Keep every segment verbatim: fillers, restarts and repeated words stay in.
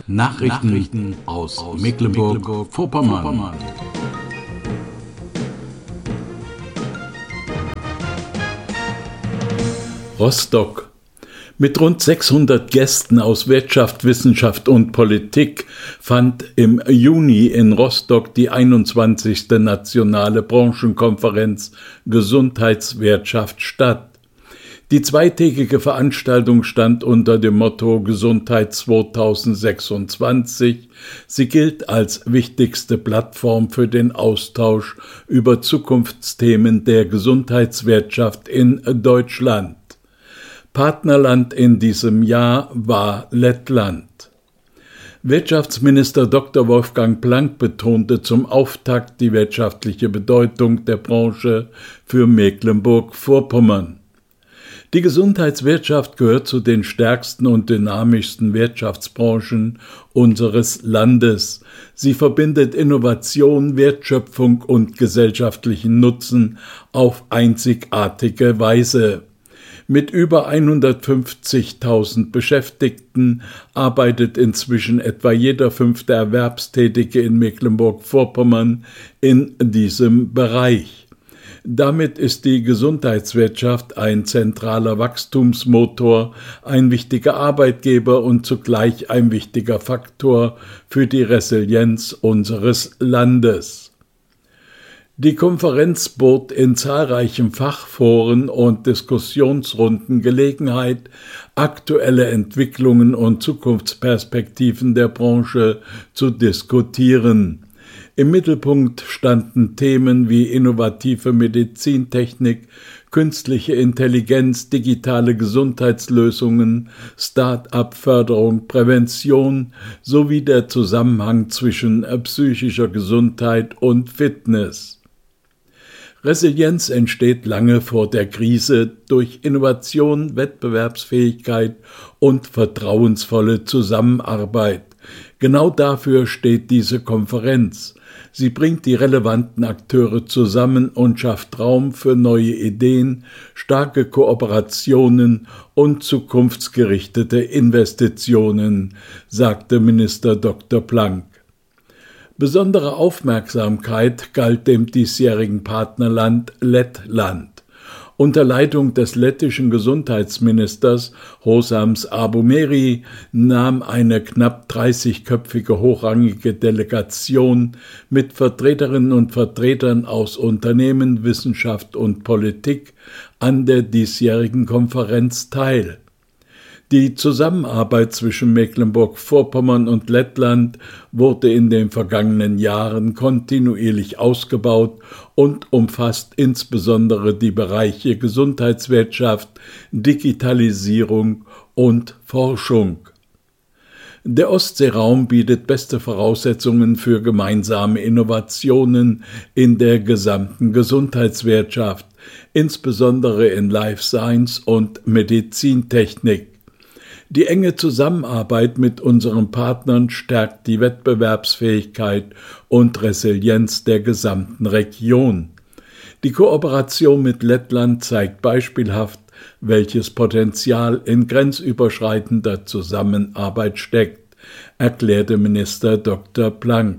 Nachrichten, Nachrichten aus, aus Mecklenburg-Vorpommern. Mecklenburg Rostock. Mit rund sechshundert Gästen aus Wirtschaft, Wissenschaft und Politik fand im Juni in Rostock die einundzwanzigste Nationale Branchenkonferenz Gesundheitswirtschaft statt. Die zweitägige Veranstaltung stand unter dem Motto Gesundheit zweitausendsechsundzwanzig. Sie gilt als wichtigste Plattform für den Austausch über Zukunftsthemen der Gesundheitswirtschaft in Deutschland. Partnerland in diesem Jahr war Lettland. Wirtschaftsminister Doktor Wolfgang Planck betonte zum Auftakt die wirtschaftliche Bedeutung der Branche für Mecklenburg-Vorpommern. Die Gesundheitswirtschaft gehört zu den stärksten und dynamischsten Wirtschaftsbranchen unseres Landes. Sie verbindet Innovation, Wertschöpfung und gesellschaftlichen Nutzen auf einzigartige Weise. Mit über hundertfünfzigtausend Beschäftigten arbeitet inzwischen etwa jeder fünfte Erwerbstätige in Mecklenburg-Vorpommern in diesem Bereich. Damit ist die Gesundheitswirtschaft ein zentraler Wachstumsmotor, ein wichtiger Arbeitgeber und zugleich ein wichtiger Faktor für die Resilienz unseres Landes. Die Konferenz bot in zahlreichen Fachforen und Diskussionsrunden Gelegenheit, aktuelle Entwicklungen und Zukunftsperspektiven der Branche zu diskutieren. Im Mittelpunkt standen Themen wie innovative Medizintechnik, künstliche Intelligenz, digitale Gesundheitslösungen, Start-up-Förderung, Prävention sowie der Zusammenhang zwischen psychischer Gesundheit und Fitness. Resilienz entsteht lange vor der Krise durch Innovation, Wettbewerbsfähigkeit und vertrauensvolle Zusammenarbeit. Genau dafür steht diese Konferenz. Sie bringt die relevanten Akteure zusammen und schafft Raum für neue Ideen, starke Kooperationen und zukunftsgerichtete Investitionen, sagte Minister Doktor Planck. Besondere Aufmerksamkeit galt dem diesjährigen Partnerland Lettland. Unter Leitung des lettischen Gesundheitsministers Hosams Abomeri nahm eine knapp dreißigköpfige hochrangige Delegation mit Vertreterinnen und Vertretern aus Unternehmen, Wissenschaft und Politik an der diesjährigen Konferenz teil. Die Zusammenarbeit zwischen Mecklenburg-Vorpommern und Lettland wurde in den vergangenen Jahren kontinuierlich ausgebaut und umfasst insbesondere die Bereiche Gesundheitswirtschaft, Digitalisierung und Forschung. Der Ostseeraum bietet beste Voraussetzungen für gemeinsame Innovationen in der gesamten Gesundheitswirtschaft, insbesondere in Life Science und Medizintechnik. Die enge Zusammenarbeit mit unseren Partnern stärkt die Wettbewerbsfähigkeit und Resilienz der gesamten Region. Die Kooperation mit Lettland zeigt beispielhaft, welches Potenzial in grenzüberschreitender Zusammenarbeit steckt, erklärte Minister Doktor Planck.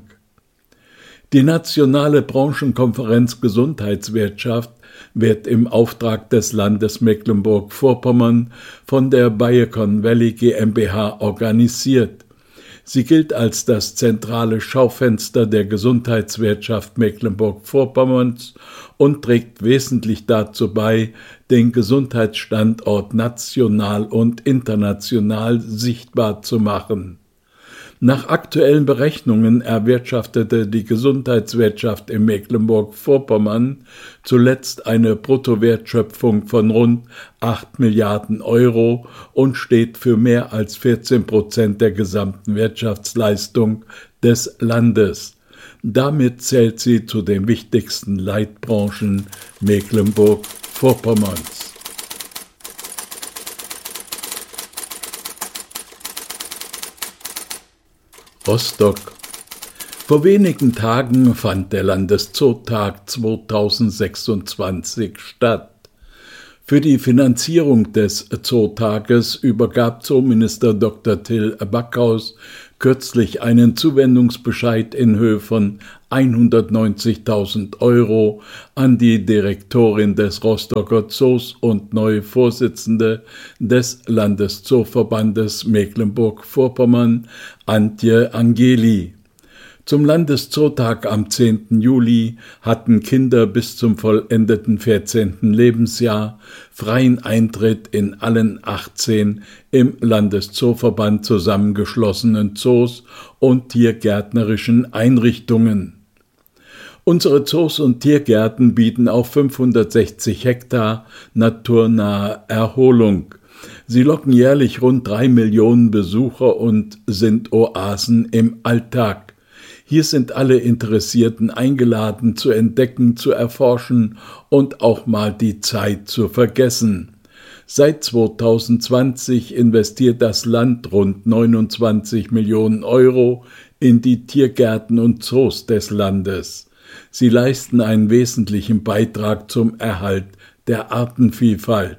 Die Nationale Branchenkonferenz Gesundheitswirtschaft wird im Auftrag des Landes Mecklenburg-Vorpommern von der Biocon Valley GmbH organisiert. Sie gilt als das zentrale Schaufenster der Gesundheitswirtschaft Mecklenburg-Vorpommerns und trägt wesentlich dazu bei, den Gesundheitsstandort national und international sichtbar zu machen. Nach aktuellen Berechnungen erwirtschaftete die Gesundheitswirtschaft in Mecklenburg-Vorpommern zuletzt eine Bruttowertschöpfung von rund acht Milliarden Euro und steht für mehr als vierzehn Prozent der gesamten Wirtschaftsleistung des Landes. Damit zählt sie zu den wichtigsten Leitbranchen Mecklenburg-Vorpommerns. Rostock. Vor wenigen Tagen fand der Landeszootag zweitausendsechsundzwanzig statt. Für die Finanzierung des Zootages übergab Zoominister Doktor Till Backhaus kürzlich einen Zuwendungsbescheid in Höhe von hundertneunzigtausend Euro an die Direktorin des Rostocker Zoos und neue Vorsitzende des Landeszooverbandes Mecklenburg-Vorpommern, Antje Angeli. Zum Landeszootag am zehnten Juli hatten Kinder bis zum vollendeten vierzehnten Lebensjahr freien Eintritt in allen achtzehn im Landeszooverband zusammengeschlossenen Zoos und tiergärtnerischen Einrichtungen. Unsere Zoos und Tiergärten bieten auf fünfhundertsechzig Hektar naturnahe Erholung. Sie locken jährlich rund drei Millionen Besucher und sind Oasen im Alltag. Hier sind alle Interessierten eingeladen, zu entdecken, zu erforschen und auch mal die Zeit zu vergessen. Seit zweitausendzwanzig investiert das Land rund neunundzwanzig Millionen Euro in die Tiergärten und Zoos des Landes. Sie leisten einen wesentlichen Beitrag zum Erhalt der Artenvielfalt.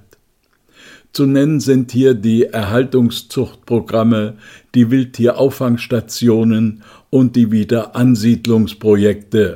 Zu nennen sind hier die Erhaltungszuchtprogramme, die Wildtierauffangstationen und die Wiederansiedlungsprojekte.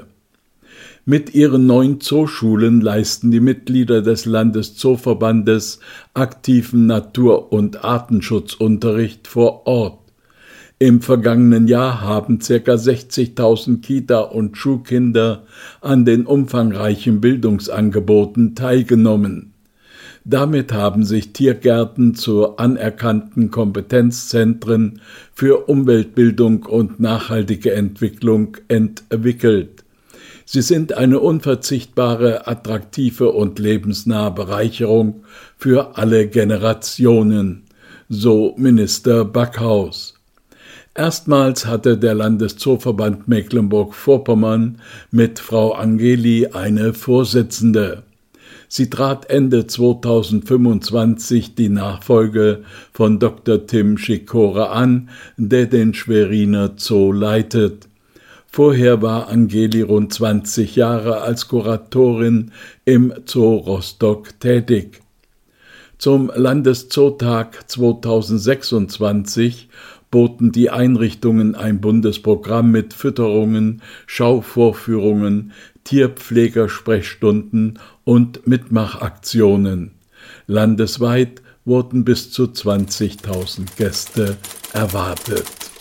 Mit ihren neun Zooschulen leisten die Mitglieder des Landeszooverbandes aktiven Natur- und Artenschutzunterricht vor Ort. Im vergangenen Jahr haben ca. sechzigtausend Kita- und Schulkinder an den umfangreichen Bildungsangeboten teilgenommen. Damit haben sich Tiergärten zu anerkannten Kompetenzzentren für Umweltbildung und nachhaltige Entwicklung entwickelt. Sie sind eine unverzichtbare, attraktive und lebensnahe Bereicherung für alle Generationen, so Minister Backhaus. Erstmals hatte der Landeszooverband Mecklenburg-Vorpommern mit Frau Angeli eine Vorsitzende. Sie trat Ende zweitausendfünfundzwanzig die Nachfolge von Doktor Tim Schikora an, der den Schweriner Zoo leitet. Vorher war Angeli rund zwanzig Jahre als Kuratorin im Zoo Rostock tätig. Zum Landeszootag zweitausendsechsundzwanzig boten die Einrichtungen ein Bundesprogramm mit Fütterungen, Schauvorführungen, Tierpflegersprechstunden und Mitmachaktionen. Landesweit wurden bis zu zwanzigtausend Gäste erwartet.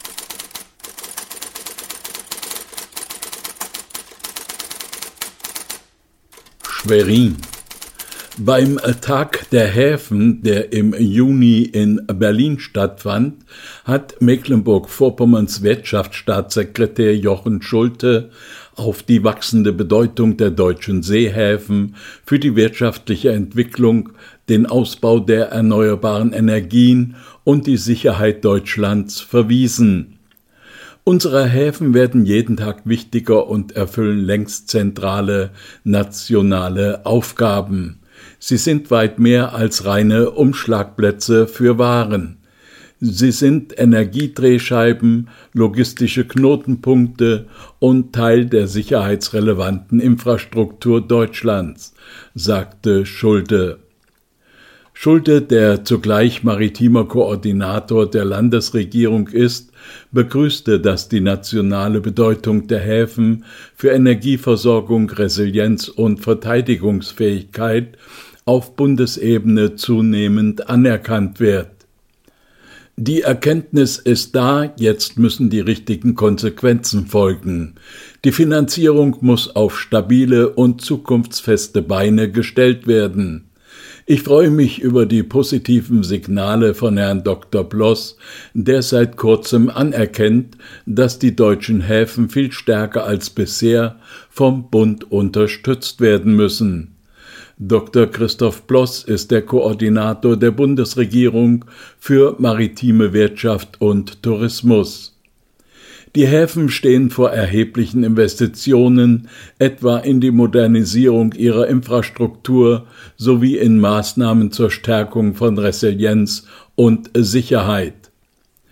Schwerin. Beim Tag der Häfen, der im Juni in Berlin stattfand, hat Mecklenburg-Vorpommerns Wirtschaftsstaatssekretär Jochen Schulte auf die wachsende Bedeutung der deutschen Seehäfen für die wirtschaftliche Entwicklung, den Ausbau der erneuerbaren Energien und die Sicherheit Deutschlands verwiesen. Unsere Häfen werden jeden Tag wichtiger und erfüllen längst zentrale nationale Aufgaben. Sie sind weit mehr als reine Umschlagplätze für Waren. Sie sind Energiedrehscheiben, logistische Knotenpunkte und Teil der sicherheitsrelevanten Infrastruktur Deutschlands, sagte Schulte. Schulte, der zugleich maritimer Koordinator der Landesregierung ist, begrüßte, dass die nationale Bedeutung der Häfen für Energieversorgung, Resilienz und Verteidigungsfähigkeit auf Bundesebene zunehmend anerkannt wird. Die Erkenntnis ist da, jetzt müssen die richtigen Konsequenzen folgen. Die Finanzierung muss auf stabile und zukunftsfeste Beine gestellt werden. Ich freue mich über die positiven Signale von Herrn Doktor Ploss, der seit kurzem anerkennt, dass die deutschen Häfen viel stärker als bisher vom Bund unterstützt werden müssen. Doktor Christoph Ploss ist der Koordinator der Bundesregierung für maritime Wirtschaft und Tourismus. Die Häfen stehen vor erheblichen Investitionen, etwa in die Modernisierung ihrer Infrastruktur sowie in Maßnahmen zur Stärkung von Resilienz und Sicherheit.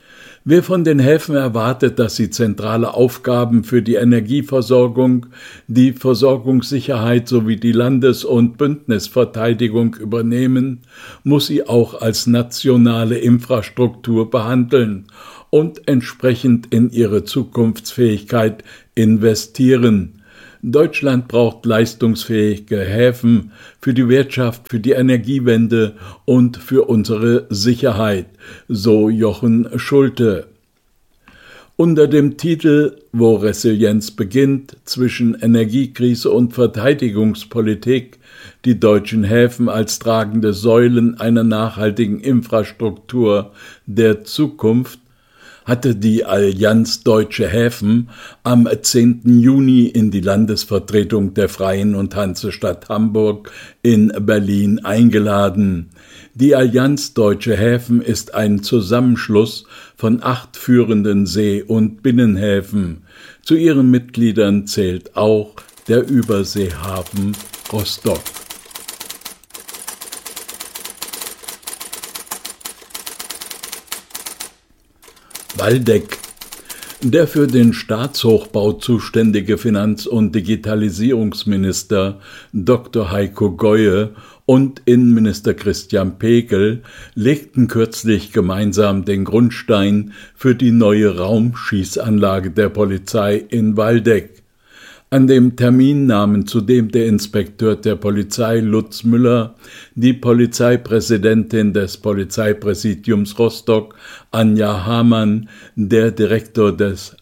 Wer von den Häfen erwartet, dass sie zentrale Aufgaben für die Energieversorgung, die Versorgungssicherheit sowie die Landes- und Bündnisverteidigung übernehmen, muss sie auch als nationale Infrastruktur behandeln und entsprechend in ihre Zukunftsfähigkeit investieren. Deutschland braucht leistungsfähige Häfen für die Wirtschaft, für die Energiewende und für unsere Sicherheit, so Jochen Schulte. Unter dem Titel »Wo Resilienz beginnt, zwischen Energiekrise und Verteidigungspolitik, die deutschen Häfen als tragende Säulen einer nachhaltigen Infrastruktur der Zukunft« hatte die Allianz Deutsche Häfen am zehnten Juni in die Landesvertretung der Freien und Hansestadt Hamburg in Berlin eingeladen. Die Allianz Deutsche Häfen ist ein Zusammenschluss von acht führenden See- und Binnenhäfen. Zu ihren Mitgliedern zählt auch der Überseehafen Rostock. Waldeck. Der für den Staatshochbau zuständige Finanz- und Digitalisierungsminister Doktor Heiko Goye und Innenminister Christian Pegel legten kürzlich gemeinsam den Grundstein für die neue Raumschießanlage der Polizei in Waldeck. An dem Termin nahmen zudem der Inspekteur der Polizei Lutz Müller, die Polizeipräsidentin des Polizeipräsidiums Rostock Anja Hamann, der Direktor des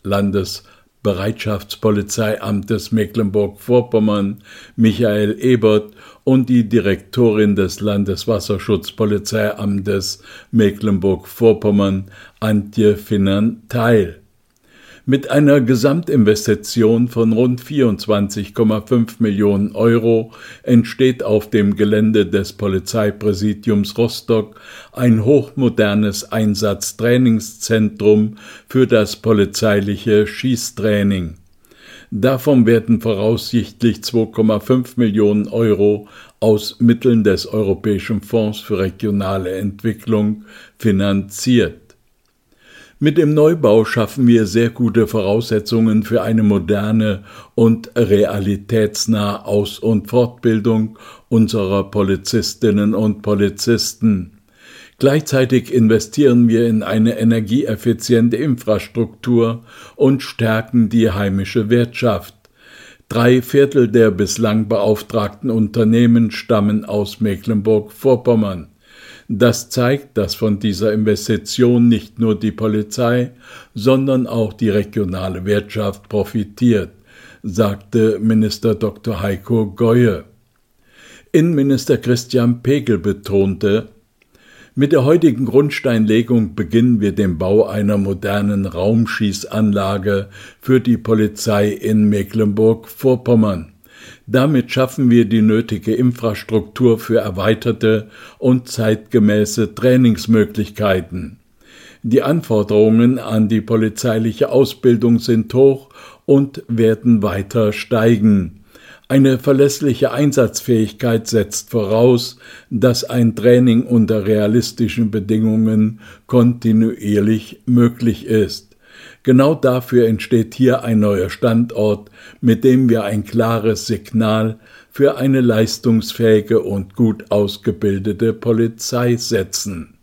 Landesbereitschaftspolizeiamtes Mecklenburg-Vorpommern Michael Ebert und die Direktorin des Landeswasserschutzpolizeiamtes Mecklenburg-Vorpommern Antje Finnern teil. Mit einer Gesamtinvestition von rund vierundzwanzig Komma fünf Millionen Euro entsteht auf dem Gelände des Polizeipräsidiums Rostock ein hochmodernes Einsatztrainingszentrum für das polizeiliche Schießtraining. Davon werden voraussichtlich zwei Komma fünf Millionen Euro aus Mitteln des Europäischen Fonds für regionale Entwicklung finanziert. Mit dem Neubau schaffen wir sehr gute Voraussetzungen für eine moderne und realitätsnahe Aus- und Fortbildung unserer Polizistinnen und Polizisten. Gleichzeitig investieren wir in eine energieeffiziente Infrastruktur und stärken die heimische Wirtschaft. Drei Viertel der bislang beauftragten Unternehmen stammen aus Mecklenburg-Vorpommern. Das zeigt, dass von dieser Investition nicht nur die Polizei, sondern auch die regionale Wirtschaft profitiert, sagte Minister Doktor Heiko Goye. Innenminister Christian Pegel betonte, mit der heutigen Grundsteinlegung beginnen wir den Bau einer modernen Raumschießanlage für die Polizei in Mecklenburg-Vorpommern. Damit schaffen wir die nötige Infrastruktur für erweiterte und zeitgemäße Trainingsmöglichkeiten. Die Anforderungen an die polizeiliche Ausbildung sind hoch und werden weiter steigen. Eine verlässliche Einsatzfähigkeit setzt voraus, dass ein Training unter realistischen Bedingungen kontinuierlich möglich ist. Genau dafür entsteht hier ein neuer Standort, mit dem wir ein klares Signal für eine leistungsfähige und gut ausgebildete Polizei setzen.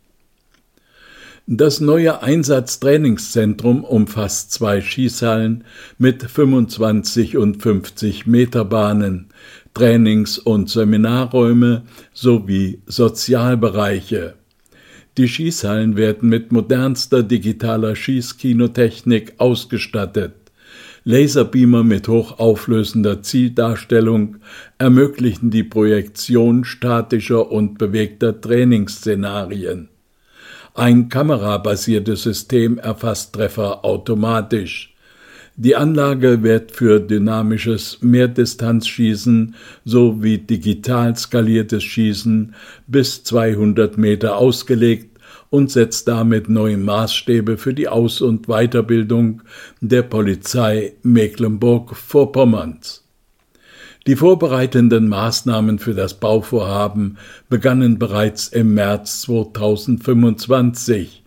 Das neue Einsatztrainingszentrum umfasst zwei Schießhallen mit fünfundzwanzig und fünfzig Meter Bahnen, Trainings- und Seminarräume sowie Sozialbereiche. Die Schießhallen werden mit modernster digitaler Schießkinotechnik ausgestattet. Laserbeamer mit hochauflösender Zieldarstellung ermöglichen die Projektion statischer und bewegter Trainingsszenarien. Ein kamerabasiertes System erfasst Treffer automatisch. Die Anlage wird für dynamisches Mehrdistanzschießen sowie digital skaliertes Schießen bis zweihundert Meter ausgelegt und setzt damit neue Maßstäbe für die Aus- und Weiterbildung der Polizei Mecklenburg-Vorpommerns. Die vorbereitenden Maßnahmen für das Bauvorhaben begannen bereits im März zweitausendfünfundzwanzig.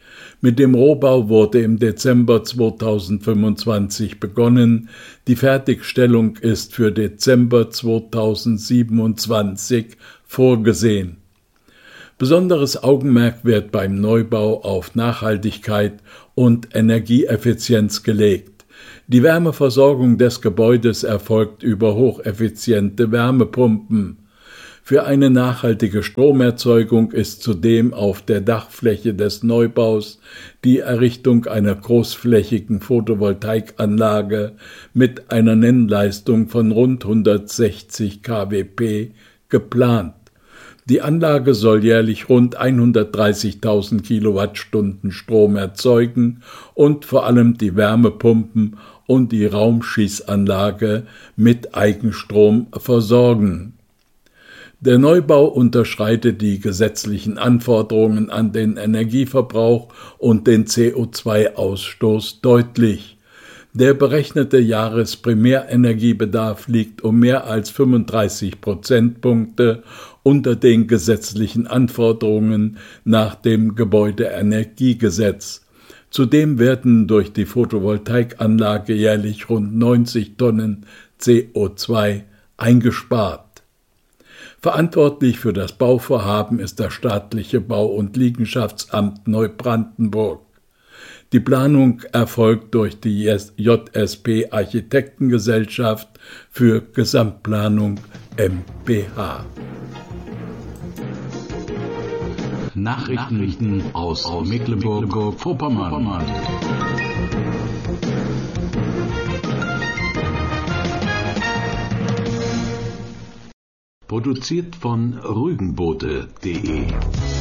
Mit dem Rohbau wurde im Dezember zweitausendfünfundzwanzig begonnen. Die Fertigstellung ist für Dezember zweitausendsiebenundzwanzig vorgesehen. Besonderes Augenmerk wird beim Neubau auf Nachhaltigkeit und Energieeffizienz gelegt. Die Wärmeversorgung des Gebäudes erfolgt über hocheffiziente Wärmepumpen. Für eine nachhaltige Stromerzeugung ist zudem auf der Dachfläche des Neubaus die Errichtung einer großflächigen Photovoltaikanlage mit einer Nennleistung von rund hundertsechzig Kilowatt geplant. Die Anlage soll jährlich rund hundertdreißigtausend Kilowattstunden Strom erzeugen und vor allem die Wärmepumpen und die Raumschießanlage mit Eigenstrom versorgen. Der Neubau unterschreitet die gesetzlichen Anforderungen an den Energieverbrauch und den C O zwei Ausstoß deutlich. Der berechnete Jahresprimärenergiebedarf liegt um mehr als fünfunddreißig Prozentpunkte unter den gesetzlichen Anforderungen nach dem Gebäudeenergiegesetz. Zudem werden durch die Photovoltaikanlage jährlich rund neunzig Tonnen C O zwei eingespart. Verantwortlich für das Bauvorhaben ist das staatliche Bau- und Liegenschaftsamt Neubrandenburg. Die Planung erfolgt durch die J S P Architektengesellschaft für Gesamtplanung M B H. Nachrichten aus Mecklenburg-Vorpommern. Produziert von Rügenboote punkt de